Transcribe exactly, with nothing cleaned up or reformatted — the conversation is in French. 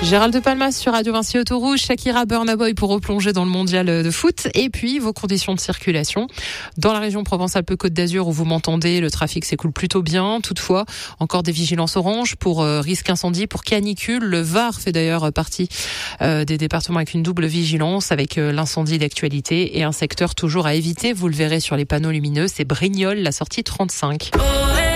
Gérald de Palmas sur Radio Vinci Autorouge, Shakira, Burna Boy pour replonger dans le mondial de foot. Et puis, vos conditions de circulation. Dans la région Provence-Alpes-Côte d'Azur où vous m'entendez, le trafic s'écoule plutôt bien. Toutefois, encore des vigilances orange pour euh, risque incendie, pour canicule. Le Var fait d'ailleurs partie euh, des départements avec une double vigilance, avec euh, l'incendie d'actualité et un secteur toujours à éviter. Vous le verrez sur les panneaux lumineux, c'est Brignoles, la sortie trente-cinq.